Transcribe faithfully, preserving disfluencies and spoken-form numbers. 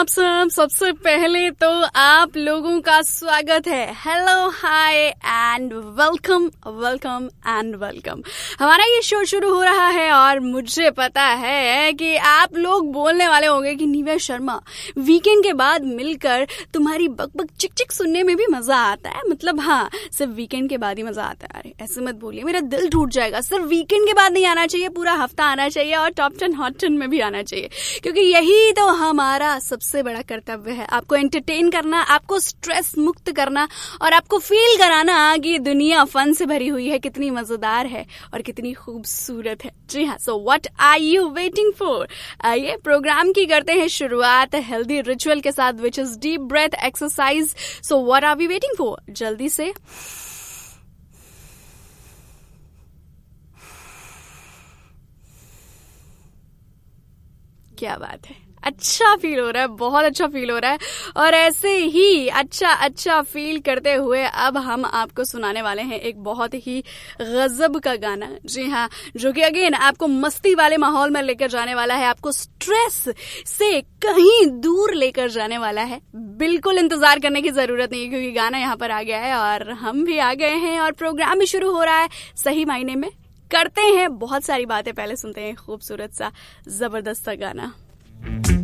आप सब, सबसे पहले तो आप लोगों का स्वागत है। Hello, hi and welcome, welcome and welcome. हमारा ये शो शुरू हो रहा है और मुझे पता है कि आप लोग बोलने वाले होंगे कि निव्या शर्मा, वीकेंड के बाद मिलकर तुम्हारी बकबक चिक चिक सुनने में भी मजा आता है। मतलब हाँ, सिर्फ वीकेंड के बाद ही मजा आता है। अरे ऐसे मत बोलिए, मेरा दिल टूट जाएगा। सिर्फ वीकेंड के बाद नहीं आना चाहिए, पूरा हफ्ता आना चाहिए और टॉप टेन हॉट टेन में भी आना चाहिए, क्योंकि यही तो हमारा सबसे बड़ा कर्तव्य है। आपको एंटरटेन करना, आपको स्ट्रेस मुक्त करना और आपको फील कराना कि दुनिया फन से भरी हुई है, कितनी मजेदार है और कितनी खूबसूरत है। जी हाँ, so what are you waiting for. आइए प्रोग्राम की करते हैं शुरुआत हेल्दी रिचुअल के साथ, which is deep breath exercise. So what are we waiting for, जल्दी से क्या बात है, अच्छा फील हो रहा है, बहुत अच्छा फील हो रहा है। और ऐसे ही अच्छा अच्छा फील करते हुए अब हम आपको सुनाने वाले हैं एक बहुत ही गजब का गाना। जी हाँ, जो कि अगेन आपको मस्ती वाले माहौल में लेकर जाने वाला है, आपको स्ट्रेस से कहीं दूर लेकर जाने वाला है। बिल्कुल इंतजार करने की जरूरत नहीं है, क्योंकि गाना यहाँ पर आ गया है और हम भी आ गए हैं और प्रोग्राम भी शुरू हो रहा है। सही मायने में करते हैं बहुत सारी बातें, पहले सुनते हैं खूबसूरत सा जबरदस्त सा गाना।